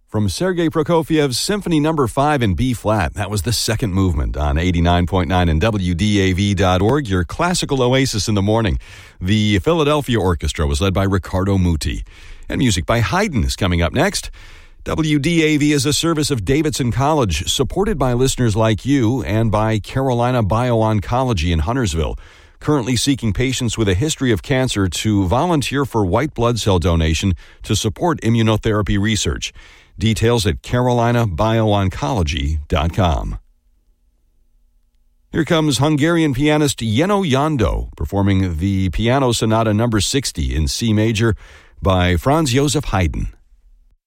from Sergei Prokofiev's Symphony No. 5 in B-flat. That was the second movement on 89.9 and WDAV.org, your classical oasis in the morning. The Philadelphia Orchestra was led by Riccardo Muti. And music by Haydn is coming up next. WDAV is a service of Davidson College, supported by listeners like you and by Carolina Bio-Oncology in Huntersville, currently seeking patients with a history of cancer to volunteer for white blood cell donation to support immunotherapy research. Details at carolinabioncology.com. Here comes Hungarian pianist Jenő Jandó performing the Piano Sonata No. 60 in C major by Franz Joseph Haydn.